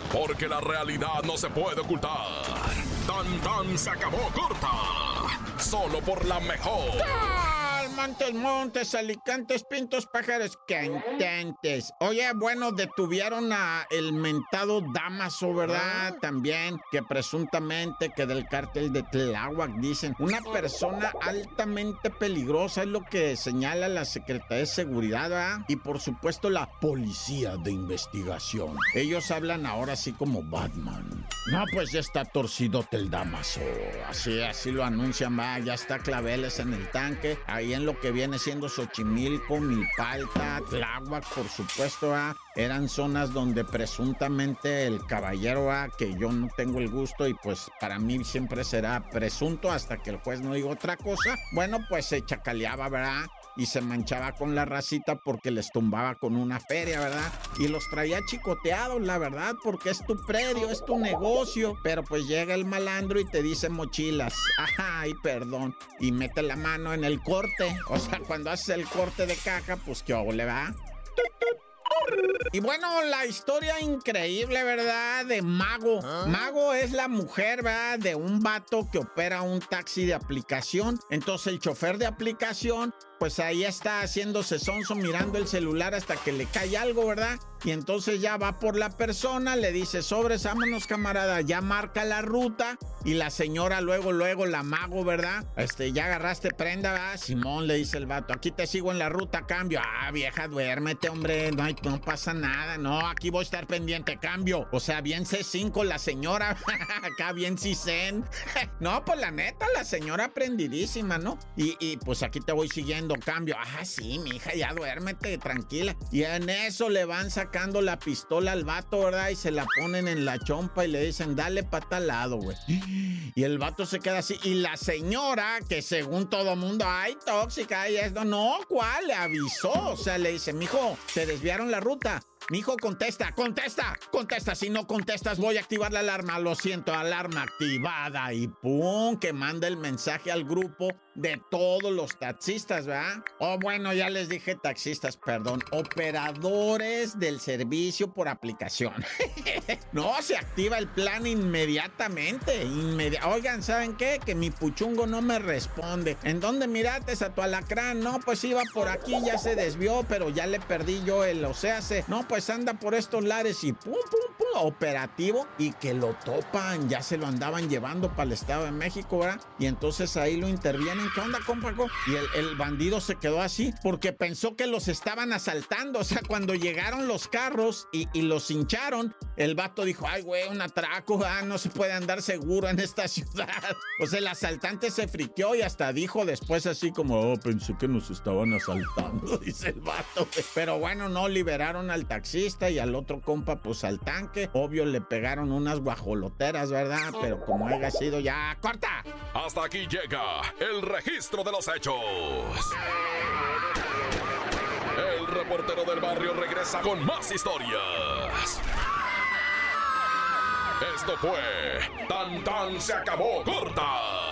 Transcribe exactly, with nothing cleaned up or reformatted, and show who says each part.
Speaker 1: porque la realidad no se puede ocultar. Tan Tan se acabó corta, solo por la mejor.
Speaker 2: Montes, Montes, Alicantes, Pintos, Pájaros, Cantantes. Oye, bueno, detuvieron a el mentado Damaso, ¿verdad? También, que presuntamente que del cártel de Tláhuac, dicen. Una persona altamente peligrosa, es lo que señala la Secretaría de Seguridad, ¿verdad? Y por supuesto la Policía de Investigación. Ellos hablan ahora así como Batman. No, pues ya está torcidote el Damaso. Así, así lo anuncian, va. Ya está Claveles en el tanque. Ahí en lo que viene siendo Xochimilco, Milpalta, Tláhuac, por supuesto, ¿ah? Eran zonas donde presuntamente el caballero, ¿ah? Que yo no tengo el gusto y pues para mí siempre será presunto hasta que el juez no diga otra cosa. Bueno, pues se chacaleaba, ¿verdad? Y se manchaba con la racita porque les tumbaba con una feria, ¿verdad? Y los traía chicoteados, la verdad, porque es tu predio, es tu negocio. Pero pues llega el malandro y te dice mochilas. Ay, perdón. Y mete la mano en el corte. O sea, cuando haces el corte de caja, pues qué ole, ¿va? Y bueno, la historia increíble, ¿verdad? De Mago. ¿Ah? Mago es la mujer, ¿verdad? De un vato que opera un taxi de aplicación. Entonces el chofer de aplicación, pues ahí está haciéndose sonso, mirando el celular hasta que le cae algo, ¿verdad? Y entonces ya va por la persona, le dice, sobres, vámonos, camarada, ya marca la ruta. Y la señora luego, luego, la Mago, ¿verdad? Este, ya agarraste prenda, ¿verdad? Simón, le dice el vato, aquí te sigo en la ruta, cambio. Ah, vieja, duérmete, hombre, no, hay, no pasa nada, no, aquí voy a estar pendiente, cambio. O sea, bien C cinco la señora, acá bien Cisen. No, pues la neta, la señora prendidísima, ¿no? Y, y pues aquí te voy siguiendo, cambio. Ah, sí, mija, ya duérmete, tranquila. Y en eso le van sacando la pistola al vato, ¿verdad? Y se la ponen en la chompa y le dicen, dale pa' tal lado, güey. Y el vato se queda así. Y la señora, que según todo mundo, ay, tóxica, y esto, no, ¿cuál? Le avisó. O sea, le dice, mijo, te desviaron la ruta. Mijo, contesta, contesta, contesta. Si no contestas, voy a activar la alarma. Lo siento, alarma activada. Y pum, que manda el mensaje al grupo de todos los taxistas, ¿verdad? O bueno, ya les dije taxistas, perdón. Operadores del servicio por aplicación. No, se activa el plan inmediatamente. Inmedi- Oigan, ¿saben qué? Que mi puchungo no me responde. ¿En dónde mirates a tu alacrán? No, pues iba por aquí, ya se desvió, pero ya le perdí yo el océase. No, pues anda por estos lares y pum, pum, pum, operativo, y que lo topan, ya se lo andaban llevando para el Estado de México, ¿verdad? Y entonces ahí lo intervienen, ¿qué onda, compa? Y el, el bandido se quedó así, porque pensó que los estaban asaltando. O sea, cuando llegaron los carros y, y los hincharon, el vato dijo, ay, güey, un atraco, ah, no se puede andar seguro en esta ciudad. O sea, el asaltante se friqueó y hasta dijo después así como, oh, pensé que nos estaban asaltando, dice el vato. Pero bueno, no, liberaron al taxista y al otro compa, pues al tanque. Obvio, le pegaron unas guajoloteras, ¿verdad? Pero como haya sido, ya, ¡corta!
Speaker 1: Hasta aquí llega el registro de los hechos. El reportero del barrio regresa con más historias. Esto fue Tan Tan se acabó corta.